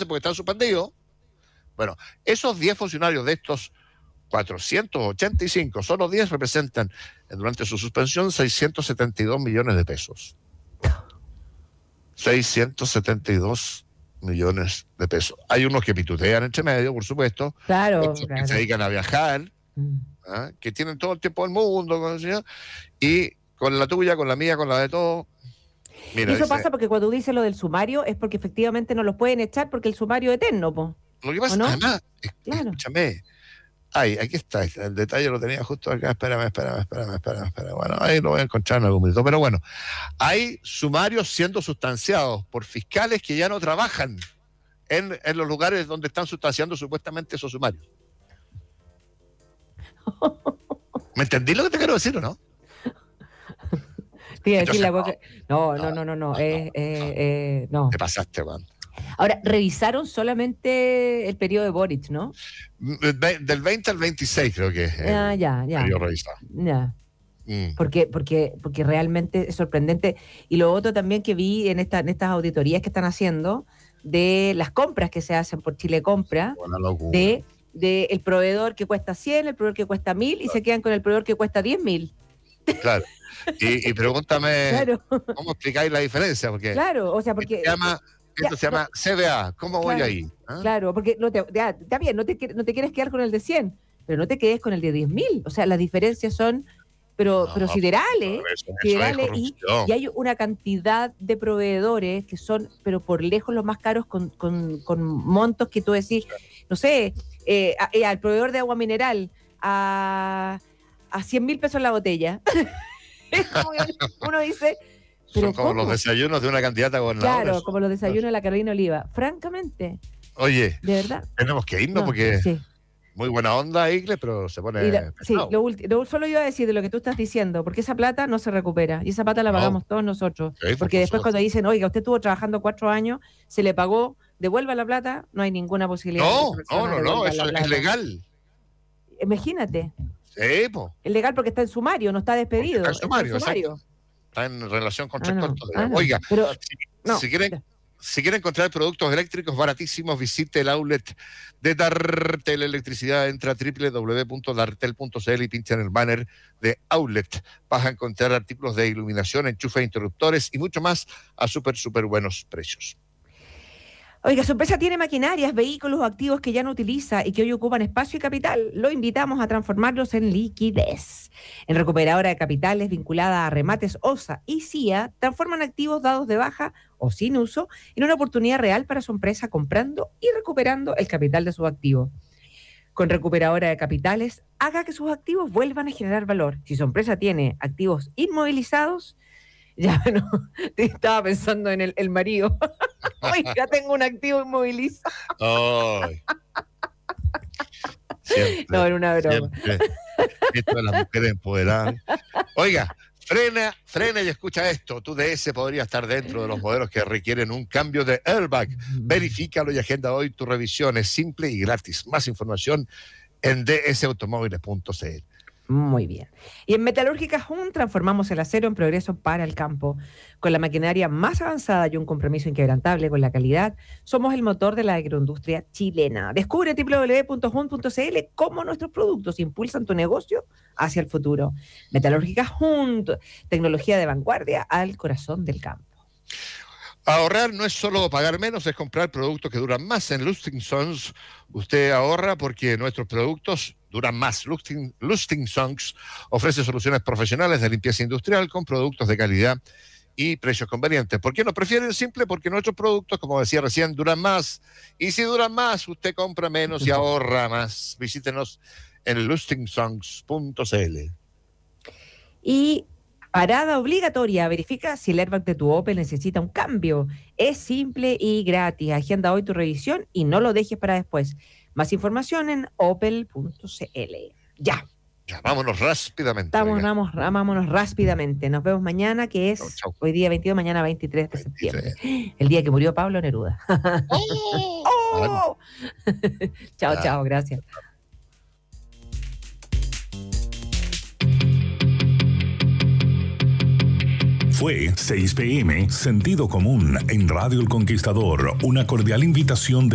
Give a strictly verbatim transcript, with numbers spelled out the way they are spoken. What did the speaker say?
porque están suspendidos. Bueno, esos diez funcionarios de estos cuatrocientos ochenta y cinco, solo diez representan durante su suspensión seiscientos setenta y dos millones de pesos. seiscientos setenta y dos millones de pesos. Hay unos que pitutean entre medio, por supuesto. Claro, otros claro. que se dedican a viajar, Mm. ¿ah? Que tienen todo el tiempo del mundo, con el señor, y con la tuya, con la mía, con la de todos. Mira, Y eso dice, pasa porque cuando dice lo del sumario es porque efectivamente no los pueden echar porque el sumario es eterno, po. lo que pasa, ¿o no? además, Claro. escúchame, ay, aquí está, el detalle lo tenía justo acá, espérame, espérame, espérame, espérame, espérame, bueno, ahí lo voy a encontrar en algún minuto, pero bueno, hay sumarios siendo sustanciados por fiscales que ya no trabajan en, en los lugares donde están sustanciando supuestamente esos sumarios. ¿Me entendí lo que te quiero decir o no? Te iba a decir Entonces, la no, cosa- no, no, no, no, no, no, no, eh, eh, eh, no. Te pasaste, man. Ahora, revisaron solamente el periodo de Boric, ¿no? Del veinte al veintiséis creo que es el Ah, ya, ya. periodo revisado. Ya. Mm. Porque, porque, porque realmente es sorprendente. Y lo otro también que vi en, esta, en estas auditorías que están haciendo de las compras que se hacen por Chile Compra, Una locura. de, de el proveedor que cuesta cien, el proveedor que cuesta mil, y se quedan con el proveedor que cuesta diez mil. Claro. Y, y pregúntame, Claro, ¿cómo explicáis la diferencia? Porque claro, o sea, porque... esto se llama, esto ya, se llama C B A. ¿Cómo voy Claro, ahí? ¿Ah? Claro, porque no te, ya, está bien, no te, no te quieres quedar con el de cien, pero no te quedes con el de diez mil. O sea, las diferencias son, pero, No, pero siderales, Eso, eso es siderales y, corrupción. y hay una cantidad de proveedores que son, pero por lejos los más caros, con, con, con montos que tú decís, no sé, eh, a- eh, al proveedor de agua mineral a, a cien mil pesos la botella. Es como que uno dice, pero Son como ¿cómo? los desayunos de una candidata a gobernadora. Claro, Eso. como los desayunos de la Carolina Oliva. Francamente, Oye, de verdad. tenemos que irnos No, porque sí. muy buena onda, Igle, pero se pone Y la- sí, pesado. lo, ulti- lo solo iba a decir de lo que tú estás diciendo, porque esa plata no se recupera y esa plata la No. pagamos todos nosotros. Sí, por Porque después supuesto. cuando dicen, oiga, usted estuvo trabajando cuatro años, se le pagó, devuelva la plata, no hay ninguna posibilidad de que No, esa persona no, no, no, devuelva eso la es plata. legal. Imagínate, Sí, po. es legal porque está en sumario, no está despedido. Porque está en sumario, está en sumario. Está en relación Ah, contractual no, todavía. ah, no. Oiga, Pero, si, no, si quieren, ya. si quieren encontrar productos eléctricos baratísimos, visite el outlet de Dartel Electricidad. Entra a doble u doble u doble u punto dartel punto c l y pincha en el banner de outlet. Vas a encontrar artículos de iluminación, enchufes, interruptores y mucho más a súper, súper buenos precios. Oiga, su empresa tiene maquinarias, vehículos o activos que ya no utiliza y que hoy ocupan espacio y capital. Lo invitamos a transformarlos en liquidez. En Recuperadora de Capitales, vinculada a Remates O S A y C I A, transforman activos dados de baja o sin uso en una oportunidad real para su empresa, comprando y recuperando el capital de sus activos. Con Recuperadora de Capitales, haga que sus activos vuelvan a generar valor. Si su empresa tiene activos inmovilizados, ya no, estaba pensando en el, el marido. Oiga, tengo un activo inmovilizado. Ay. Siempre, No, era una broma. siempre. Esto de las mujeres empoderadas. Oiga, frena, frena y escucha esto. Tu D S podría estar dentro de los modelos que requieren un cambio de airbag. Verifícalo y agenda hoy tu revisión. Es simple y gratis. Más información en d s automóviles punto c l. Muy bien. Y en Metalúrgica Jun transformamos el acero en progreso para el campo. Con la maquinaria más avanzada y un compromiso inquebrantable con la calidad, somos el motor de la agroindustria chilena. Descubre en doble u doble u doble u punto jun punto c l cómo nuestros productos impulsan tu negocio hacia el futuro. Metalúrgica Jun, tecnología de vanguardia al corazón del campo. Ahorrar no es solo pagar menos, es comprar productos que duran más. En Lustig Sons usted ahorra porque nuestros productos duran más. Lustig, Lustig Sons ofrece soluciones profesionales de limpieza industrial con productos de calidad y precios convenientes. ¿Por qué no prefieren? Simple porque nuestros productos, como decía recién, duran más. Y si duran más, usted compra menos y ahorra más. Visítenos en lustig sons punto c l. Y parada obligatoria, verifica si el airbag de tu Opel necesita un cambio. Es simple y gratis. Agenda hoy tu revisión y no lo dejes para después. Más información en opel punto c l. Ya. Ya, vámonos rápidamente. Estamos, oiga. vamos, vámonos rápidamente. Nos vemos mañana, que es Chau, chau. hoy día veintidós, mañana veintitrés de veintitrés. septiembre. El día que murió Pablo Neruda. ¡Oh! ¡Oh! Chao, Ya. chao, gracias. Fue seis p m, Sentido Común en Radio El Conquistador, una cordial invitación de